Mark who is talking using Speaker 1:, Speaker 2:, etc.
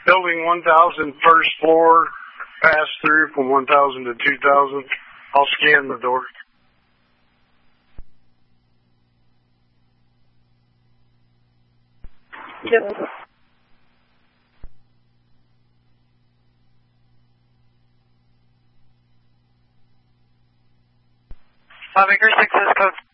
Speaker 1: Building 1000, first floor, pass through from 1000 to 2000. I'll scan the door.
Speaker 2: Yep.
Speaker 3: Bobby Creek 6 is code